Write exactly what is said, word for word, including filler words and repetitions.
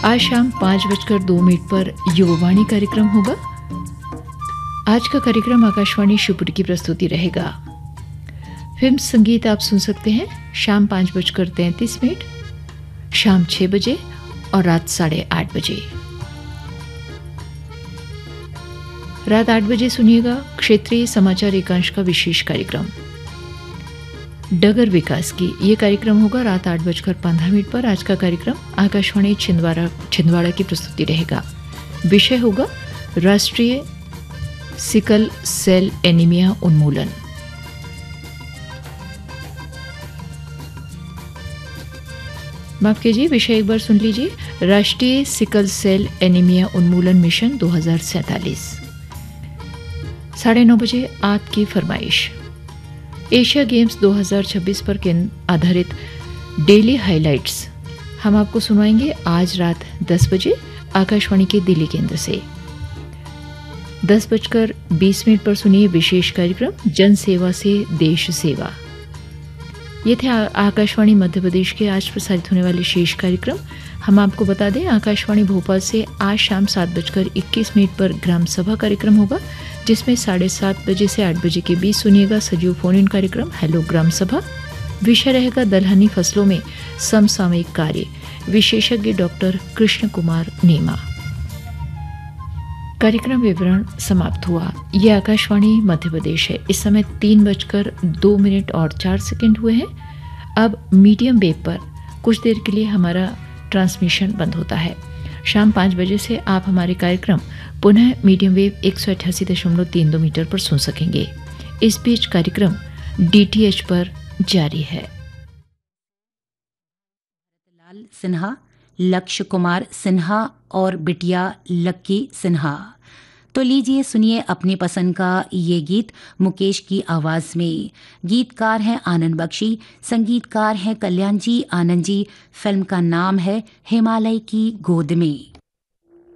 आज शाम पाँच बजकर दो मिनट पर युववाणी कार्यक्रम होगा। आज का कार्यक्रम आकाशवाणी शिवपुरी की प्रस्तुति रहेगा। फिल्म संगीत आप सुन सकते हैं शाम पाँच बजकर तैंतीस मिनट, शाम छः बजे और रात साढ़े आठ बजे। रात आठ बजे सुनिएगा क्षेत्रीय समाचार एकांश का विशेष कार्यक्रम डगर विकास की। ये कार्यक्रम होगा रात आठ बजकर पंद्रह मिनट पर। आज का कार्यक्रम आकाशवाणी छिंदवाड़ा छिंदवाड़ा की प्रस्तुति रहेगा। विषय होगा राष्ट्रीय सिकल सेल एनीमिया उन्मूलन। माफ कीजिए, विषय एक बार सुन लीजिए। राष्ट्रीय सिकल सेल एनीमिया उन्मूलन मिशन दो हज़ार सैंतालीस। साढ़े नौ बजे आपकी फरमाइश एशिया गेम्स दो हज़ार छब्बीस पर आधारित डेली हाइलाइट्स हम आपको सुनाएंगे आज रात दस बजे आकाशवाणी के दिल्ली केंद्र से। दस बजकर बीस मिनट पर सुनिए विशेष कार्यक्रम जन सेवा से देश सेवा। ये थे आकाशवाणी मध्य प्रदेश के आज प्रसारित होने वाले शेष कार्यक्रम। हम आपको बता दें आकाशवाणी भोपाल से आज शाम सात बजकर इक्कीस मिनट पर ग्राम सभा कार्यक्रम होगा, जिसमें साढ़े सात बजे से आठ बजे के बीच सुनिएगा सजीव फोन इन कार्यक्रम हेलो ग्राम सभा। विषय रहेगा दलहनी फसलों में समसामयिक कार्य। विशेषज्ञ डॉक्टर कृष्ण कुमार नेमा। कार्यक्रम विवरण समाप्त हुआ। ये आकाशवाणी मध्य प्रदेश है। इस समय तीन बजकर दो मिनट और चार सेकंड हुए हैं। अब मीडियम वेव पर कुछ देर के लिए हमारा ट्रांसमिशन बंद होता है। शाम पाँच बजे से आप हमारे कार्यक्रम पुनः मीडियम वेव एक सौ अट्ठासी दशमलव तीन दो मीटर पर सुन सकेंगे। इस बीच कार्यक्रम डीटीएच पर जारी है। लाल सिन्हा, लक्ष्य कुमार सिन्हा और बिटिया लक्की सिन्हा। तो लीजिए सुनिए अपनी पसंद का ये गीत मुकेश की आवाज में। गीतकार हैं आनंद बख्शी, संगीतकार हैं कल्याण जी आनंद जी। फिल्म का नाम है हिमालय की गोद में।